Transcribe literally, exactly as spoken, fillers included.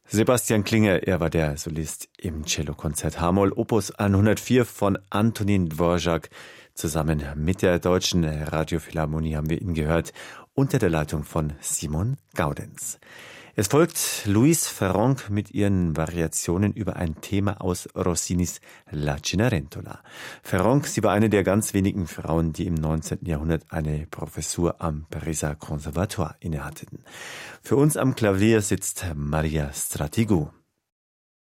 Sebastian Klinger, er war der Solist im Cellokonzert H-Moll Opus hundertvier von Antonin Dvorak. Zusammen mit der Deutschen Radiophilharmonie haben wir ihn gehört, unter der Leitung von Simon Gaudenz. Es folgt Louise Ferron mit ihren Variationen über ein Thema aus Rossinis La Cenerentola. Ferron, sie war eine der ganz wenigen Frauen, die im neunzehnten Jahrhundert eine Professur am Pariser Conservatoire innehatten. Für uns am Klavier sitzt Maria Stratigu.